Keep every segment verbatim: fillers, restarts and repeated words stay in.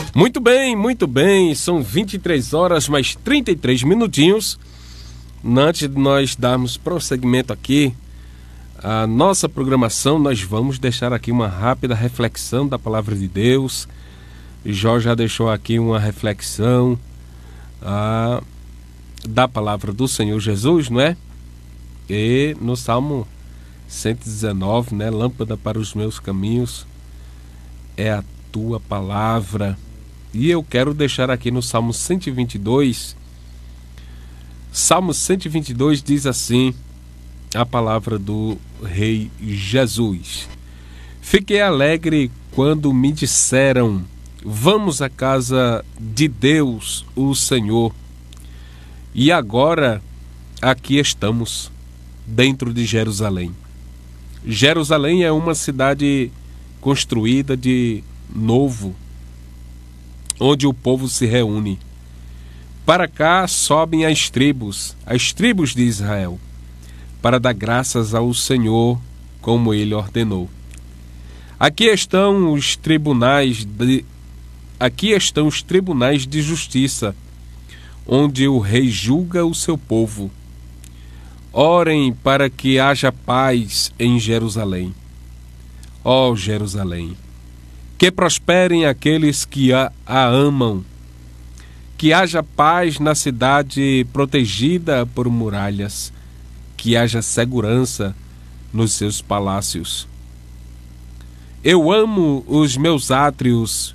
Muito bem, muito bem. São vinte e três horas mais trinta e três minutinhos. Antes de nós darmos prosseguimento aqui à nossa programação, nós vamos deixar aqui uma rápida reflexão da palavra de Deus. Jorge já deixou aqui uma reflexão ah, da palavra do Senhor Jesus, não é? E no Salmo cento e dezenove, né? Lâmpada para os meus caminhos é a tua palavra. E eu quero deixar aqui no Salmo cento e vinte e dois. Salmo cento e vinte e dois diz assim, a palavra do Rei Jesus: Fiquei alegre quando me disseram, vamos à casa de Deus, o Senhor. E agora aqui estamos, dentro de Jerusalém. Jerusalém é uma cidade construída de novo, onde o povo se reúne. Para cá sobem as tribos, as tribos de Israel, para dar graças ao Senhor, como ele ordenou. Aqui estão os tribunais de, aqui estão os tribunais de justiça, onde o rei julga o seu povo. Orem para que haja paz em Jerusalém. Ó Jerusalém, que prosperem aqueles que a, a amam, que haja paz na cidade protegida por muralhas, que haja segurança nos seus palácios. Eu amo os meus átrios,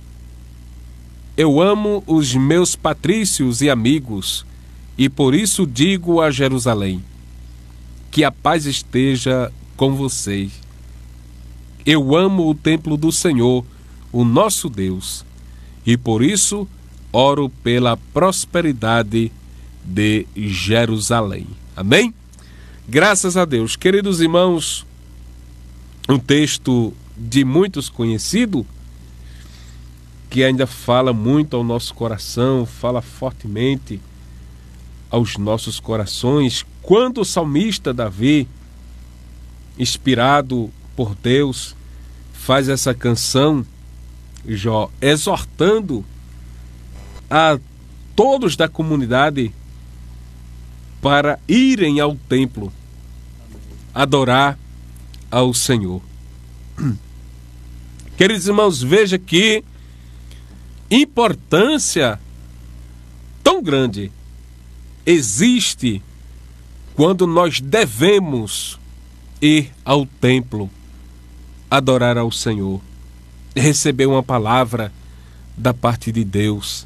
eu amo os meus patrícios e amigos, e por isso digo a Jerusalém, que a paz esteja com vocês. Eu amo o templo do Senhor, o nosso Deus, e por isso oro pela prosperidade de Jerusalém. Amém? Graças a Deus. Queridos irmãos, um texto de muitos conhecido, que ainda fala muito ao nosso coração, fala fortemente aos nossos corações, quando o salmista Davi, inspirado por Deus, faz essa canção, Jó, exortando a todos da comunidade para irem ao templo adorar ao Senhor. Queridos irmãos, veja que importância tão grande existe quando nós devemos ir ao templo adorar ao Senhor, receber uma palavra da parte de Deus.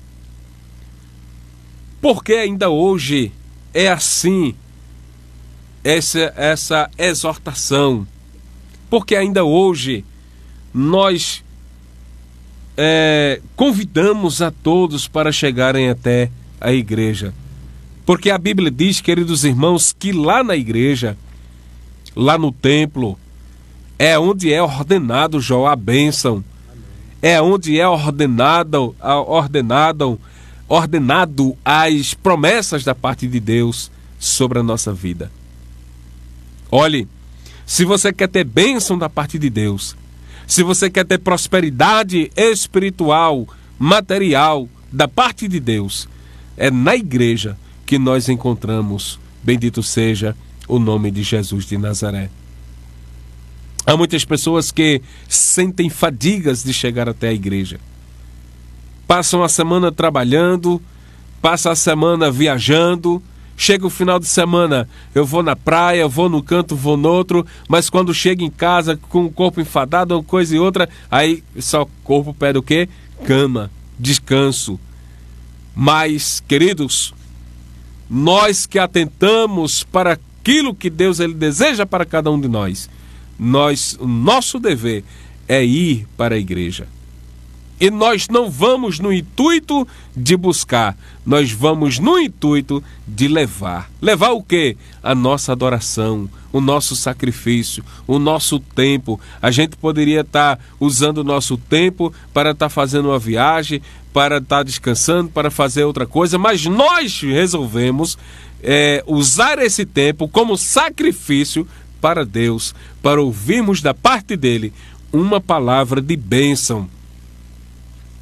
Porque ainda hoje é assim essa, essa exortação. Porque ainda hoje nós é, convidamos a todos para chegarem até a igreja. Porque a Bíblia diz, queridos irmãos, que lá na igreja, lá no templo, é onde é ordenado, Jó, a bênção. É onde é ordenado, ordenado, ordenado as promessas da parte de Deus sobre a nossa vida. Olhe, se você quer ter bênção da parte de Deus, se você quer ter prosperidade espiritual, material da parte de Deus, é na igreja que nós encontramos, bendito seja o nome de Jesus de Nazaré. Há muitas pessoas que sentem fadigas de chegar até a igreja. Passam a semana trabalhando, passam a semana viajando, chega o final de semana, eu vou na praia, eu vou no canto, vou no outro, mas quando chega em casa com o corpo enfadado, uma coisa e outra, aí só o corpo pede o quê? Cama, descanso. Mas, queridos, nós que atentamos para aquilo que Deus ele deseja para cada um de nós, nós, o nosso dever é ir para a igreja. E nós não vamos no intuito de buscar, nós vamos no intuito de levar. Levar o quê? A nossa adoração, o nosso sacrifício, o nosso tempo. A gente poderia estar usando o nosso tempo para estar fazendo uma viagem, para estar descansando, para fazer outra coisa, mas nós resolvemos é, usar esse tempo como sacrifício para Deus, para ouvirmos da parte dele uma palavra de bênção.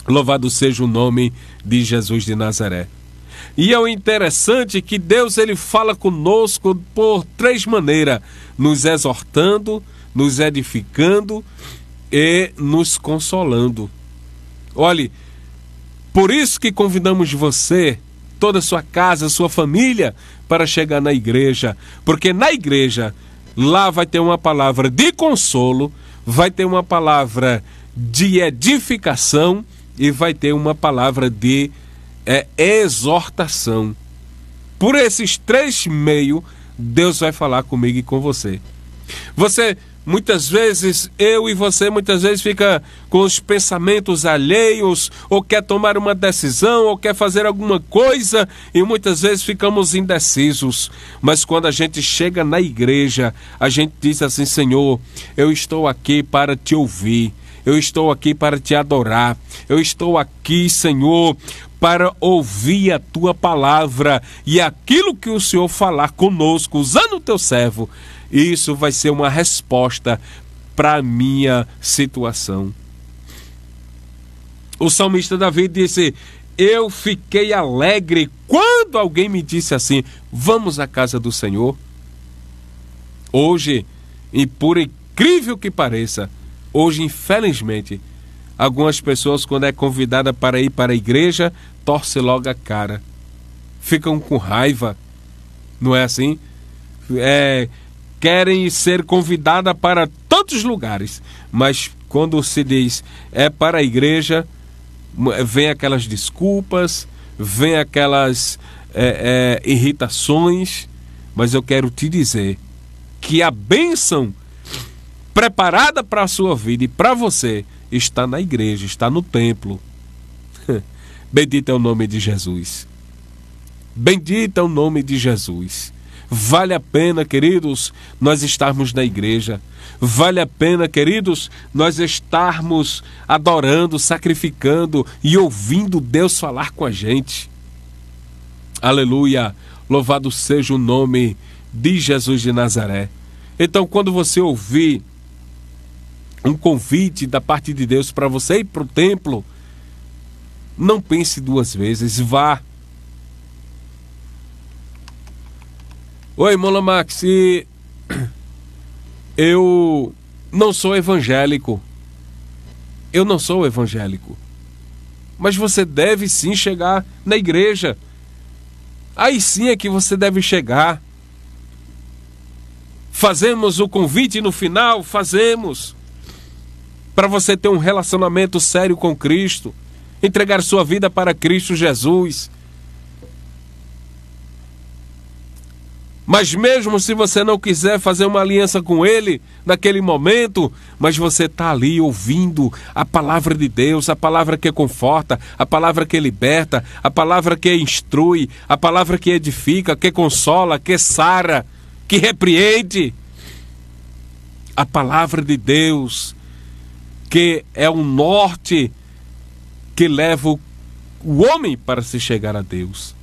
Louvado seja o nome de Jesus de Nazaré. E é o interessante que Deus ele fala conosco por três maneiras: nos exortando, nos edificando e nos consolando. Olhe, por isso que convidamos você, toda a sua casa, sua família, para chegar na igreja, porque na igreja, lá vai ter uma palavra de consolo, vai ter uma palavra de edificação e vai ter uma palavra de é, exortação. Por esses três meios, Deus vai falar comigo e com você. Você, muitas vezes, eu e você, muitas vezes fica com os pensamentos alheios, ou quer tomar uma decisão, ou quer fazer alguma coisa, e muitas vezes ficamos indecisos. Mas quando a gente chega na igreja, a gente diz assim: Senhor, eu estou aqui para te ouvir, eu estou aqui para te adorar, eu estou aqui, Senhor, para ouvir a tua palavra, e aquilo que o Senhor falar conosco, usando o teu servo, isso vai ser uma resposta para a minha situação. O salmista Davi disse: eu fiquei alegre quando alguém me disse assim: vamos à casa do Senhor. Hoje, e por incrível que pareça, hoje, infelizmente, algumas pessoas, quando é convidada para ir para a igreja, torcem logo a cara. Ficam com raiva. Não é assim? É... Querem ser convidada para tantos lugares, mas quando se diz é para a igreja, vem aquelas desculpas, vem aquelas é, é, irritações. Mas eu quero te dizer que a bênção preparada para a sua vida e para você está na igreja, está no templo. Bendito é o nome de Jesus. Bendito é o nome de Jesus. Vale a pena, queridos, nós estarmos na igreja. Vale a pena, queridos, nós estarmos adorando, sacrificando e ouvindo Deus falar com a gente. Aleluia! Louvado seja o nome de Jesus de Nazaré. Então, quando você ouvir um convite da parte de Deus para você ir para o templo, não pense duas vezes, vá. Oi, Molamax, eu não sou evangélico. Eu não sou evangélico. Mas você deve sim chegar na igreja. Aí sim é que você deve chegar. Fazemos o convite no final? Fazemos. Para você ter um relacionamento sério com Cristo. Entregar sua vida para Cristo Jesus. Mas mesmo se você não quiser fazer uma aliança com Ele naquele momento, mas você está ali ouvindo a palavra de Deus, a palavra que conforta, a palavra que liberta, a palavra que instrui, a palavra que edifica, que consola, que sara, que repreende. A palavra de Deus, que é um norte que leva o homem para se chegar a Deus.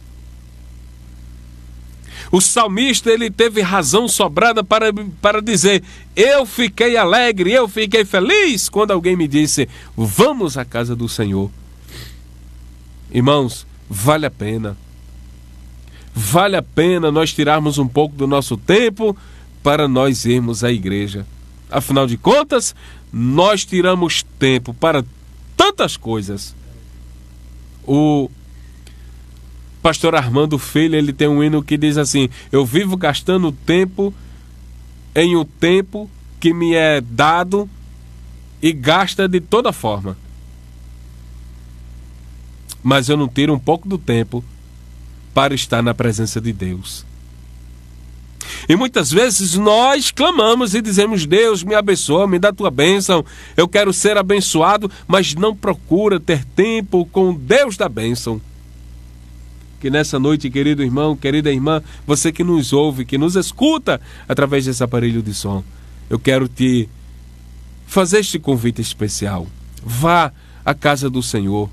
O salmista, ele teve razão sobrada para, para dizer: eu fiquei alegre, eu fiquei feliz quando alguém me disse: vamos à casa do Senhor. Irmãos, vale a pena. Vale a pena nós tirarmos um pouco do nosso tempo para nós irmos à igreja. Afinal de contas, nós tiramos tempo para tantas coisas. O pastor Armando Filho, ele tem um hino que diz assim: eu vivo gastando tempo em um tempo que me é dado e gasta de toda forma. Mas eu não tiro um pouco do tempo para estar na presença de Deus. E muitas vezes nós clamamos e dizemos: Deus, me abençoa, me dá a tua bênção, eu quero ser abençoado, mas não procura ter tempo com Deus da bênção. Que nessa noite, querido irmão, querida irmã, você que nos ouve, que nos escuta através desse aparelho de som, eu quero te fazer este convite especial. Vá à casa do Senhor.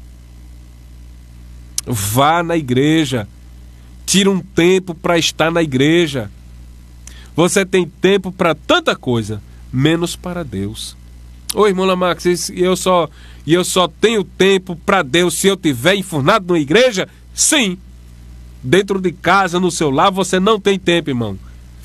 Vá na igreja. Tira um tempo para estar na igreja. Você tem tempo para tanta coisa, menos para Deus. Ô irmão Lamax, e eu só, e eu só tenho tempo para Deus se eu tiver enfurnado na igreja? Sim. Dentro de casa, no seu lar, você não tem tempo, irmão.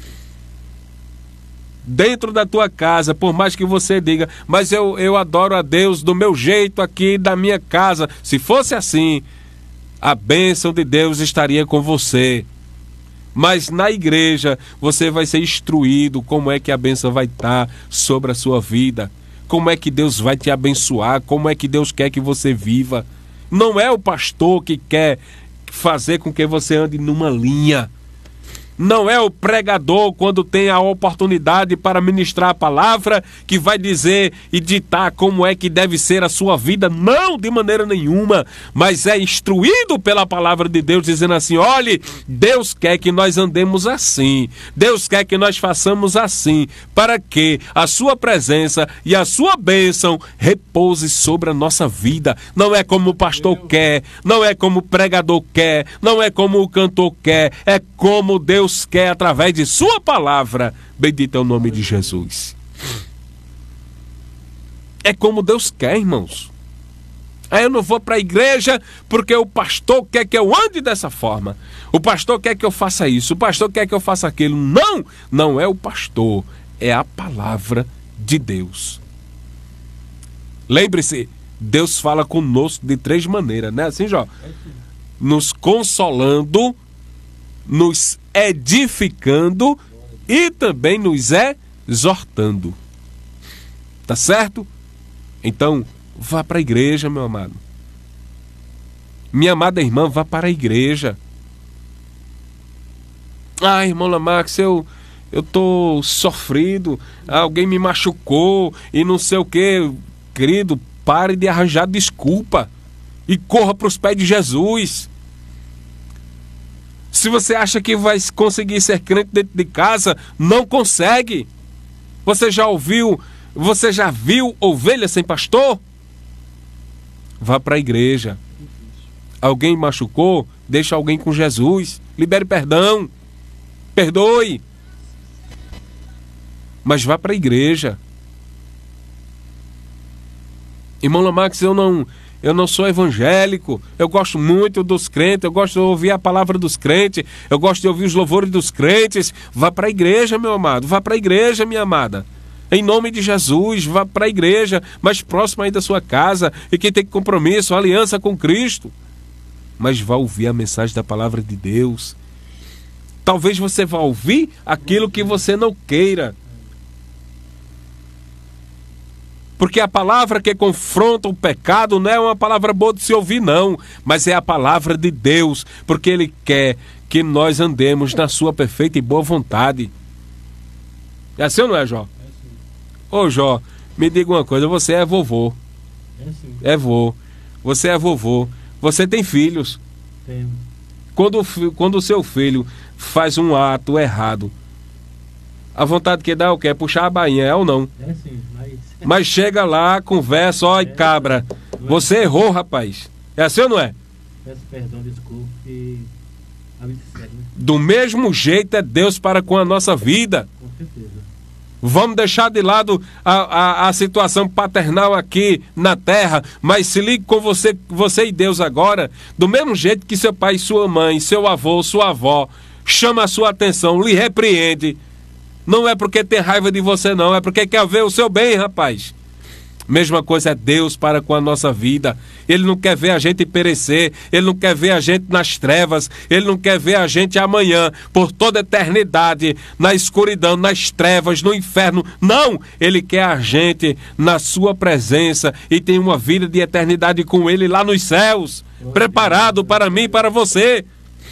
Dentro da tua casa, por mais que você diga, mas eu, eu adoro a Deus do meu jeito aqui, da minha casa. Se fosse assim, a bênção de Deus estaria com você. Mas na igreja, você vai ser instruído como é que a bênção vai estar sobre a sua vida. Como é que Deus vai te abençoar, como é que Deus quer que você viva. Não é o pastor que quer fazer com que você ande numa linha. Não é o pregador, quando tem a oportunidade para ministrar a palavra, que vai dizer e ditar como é que deve ser a sua vida. Não, de maneira nenhuma. Mas é instruído pela palavra de Deus, dizendo assim: olhe, Deus quer que nós andemos assim. Deus quer que nós façamos assim, para que a sua presença e a sua bênção repouse sobre a nossa vida. Não é como o pastor quer, não é como o pregador quer, não é como o cantor quer, é como Deus quer através de sua palavra. Bendito é o nome de Jesus. É como Deus quer, irmãos. Aí eu não vou para a igreja porque o pastor quer que eu ande dessa forma. O pastor quer que eu faça isso. O pastor quer que eu faça aquilo. Não, não é o pastor. É a palavra de Deus. Lembre-se, Deus fala conosco de três maneiras, né? Assim, Jó? Nos consolando, nos edificando e também nos exortando. Tá certo? Então, vá para a igreja, meu amado. Minha amada irmã, vá para a igreja. Ah, irmão Lamax, eu eu tô sofrido, alguém me machucou e não sei o que. Querido, pare de arranjar desculpa e corra para os pés de Jesus. Se você acha que vai conseguir ser crente dentro de casa, não consegue. Você já ouviu, você já viu ovelha sem pastor? Vá para a igreja. Alguém machucou? Deixa alguém com Jesus. Libere perdão. Perdoe. Mas vá para a igreja. Irmão Lamax, eu não... Eu não sou evangélico, eu gosto muito dos crentes, eu gosto de ouvir a palavra dos crentes, eu gosto de ouvir os louvores dos crentes. Vá para a igreja, meu amado, vá para a igreja, minha amada. Em nome de Jesus, vá para a igreja, mais próxima aí da sua casa, e quem tem compromisso, aliança com Cristo. Mas vá ouvir a mensagem da palavra de Deus. Talvez você vá ouvir aquilo que você não queira. Porque a palavra que confronta o pecado não é uma palavra boa de se ouvir, não. Mas é a palavra de Deus. Porque Ele quer que nós andemos na sua perfeita e boa vontade. É assim ou não é, Jó? É sim. Ô, Jó, me diga uma coisa. Você é vovô. É sim. É vô. Você é vovô. Você tem filhos. Tenho. Quando, quando o seu filho faz um ato errado, a vontade que dá é o quê? É puxar a bainha, é ou não? É sim, mas... Mas chega lá, conversa, ó, e cabra. Você errou, rapaz. É assim ou não é? Peço perdão, desculpe. E... Do mesmo jeito é Deus para com a nossa vida. Com certeza. Vamos deixar de lado a, a, a situação paternal aqui na terra, mas se ligue com você, você e Deus agora, do mesmo jeito que seu pai, sua mãe, seu avô, sua avó, chama a sua atenção, lhe repreende. Não é porque tem raiva de você, não. É porque quer ver o seu bem, rapaz. Mesma coisa é Deus para com a nossa vida. Ele não quer ver a gente perecer. Ele não quer ver a gente nas trevas. Ele não quer ver a gente amanhã, por toda a eternidade, na escuridão, nas trevas, no inferno. Não! Ele quer a gente na sua presença e tem uma vida de eternidade com Ele lá nos céus. Preparado para mim e para você.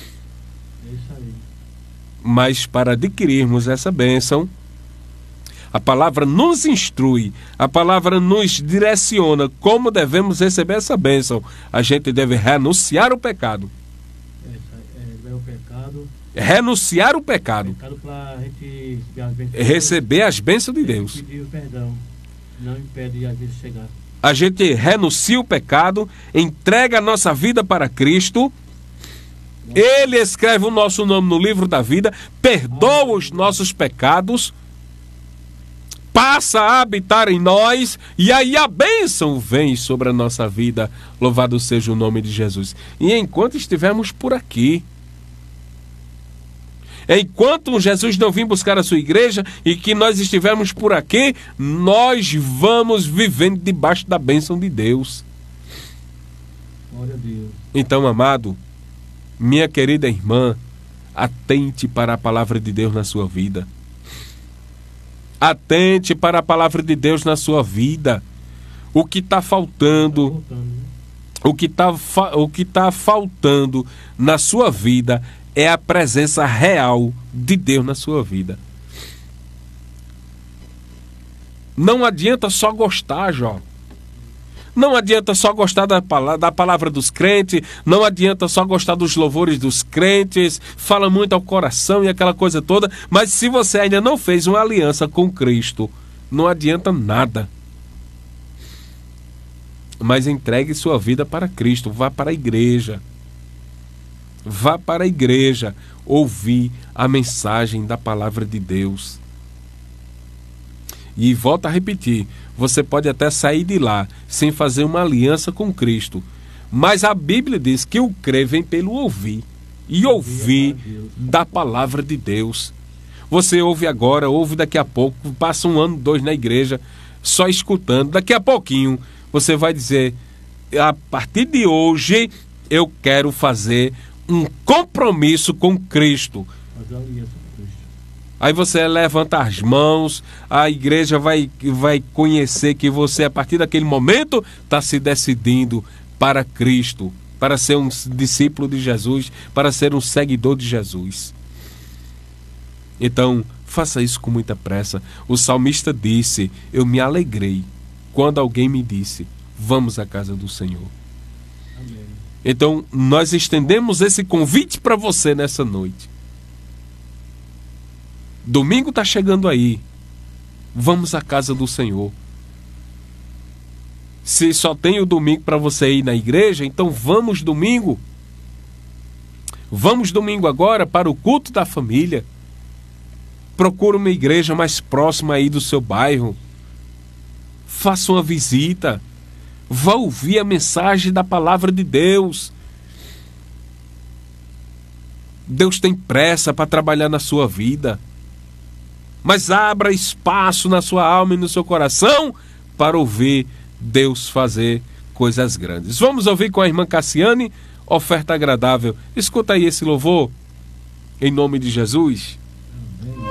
Mas para adquirirmos essa bênção, a palavra nos instrui, a palavra nos direciona como devemos receber essa bênção. A gente deve renunciar o pecado. É, é, é o pecado. Renunciar o pecado. pecado pra gente receber as bênçãos de Deus. Pedir o perdão, não impede às vezes chegar. A gente renuncia o pecado, entrega a nossa vida para Cristo. Ele escreve o nosso nome no livro da vida, perdoa os nossos pecados, passa a habitar em nós, e aí a bênção vem sobre a nossa vida. Louvado seja o nome de Jesus. E enquanto estivermos por aqui, enquanto Jesus não vir buscar a sua igreja e que nós estivermos por aqui, nós vamos vivendo debaixo da bênção de Deus. Glória a Deus. Então, amado, minha querida irmã, atente para a palavra de Deus na sua vida. Atente para a palavra de Deus na sua vida. O que está faltando, o que está o que está faltando na sua vida é a presença real de Deus na sua vida. Não adianta só gostar, Jó. Não adianta só gostar da palavra, da palavra dos crentes, não adianta só gostar dos louvores dos crentes, fala muito ao coração e aquela coisa toda, mas se você ainda não fez uma aliança com Cristo, não adianta nada. Mas entregue sua vida para Cristo, vá para a igreja. Vá para a igreja ouvir a mensagem da palavra de Deus. E volto a repetir, você pode até sair de lá sem fazer uma aliança com Cristo, mas a Bíblia diz que o crer vem pelo ouvir, e ouvir da palavra de Deus. Você ouve agora, ouve daqui a pouco, passa um ano, dois na igreja, só escutando, daqui a pouquinho você vai dizer, a partir de hoje eu quero fazer um compromisso com Cristo. Fazer aliança com Cristo. Aí você levanta as mãos, a igreja vai, vai conhecer que você, a partir daquele momento, está se decidindo para Cristo, para ser um discípulo de Jesus, para ser um seguidor de Jesus. Então, faça isso com muita pressa. O salmista disse, eu me alegrei quando alguém me disse, vamos à casa do Senhor. Amém. Então, nós estendemos esse convite para você nessa noite. Domingo está chegando aí. Vamos à casa do Senhor. Se só tem o domingo para você ir na igreja, então vamos domingo. Vamos domingo agora para o culto da família. Procure uma igreja mais próxima aí do seu bairro. Faça uma visita. Vá ouvir a mensagem da palavra de Deus. Deus tem pressa para trabalhar na sua vida. Mas abra espaço na sua alma e no seu coração para ouvir Deus fazer coisas grandes. Vamos ouvir com a irmã Cassiane, oferta agradável. Escuta aí esse louvor, em nome de Jesus.